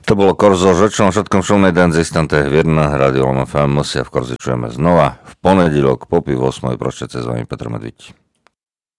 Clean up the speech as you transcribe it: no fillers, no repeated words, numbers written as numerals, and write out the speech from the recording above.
To bolo Korzo, žečom všetkom šumnej denzistante Vierna, Radio Lom FM. My sa v Korzi čujeme znova v ponedelok po 8:00. Prošťate s vami Petr Medviť.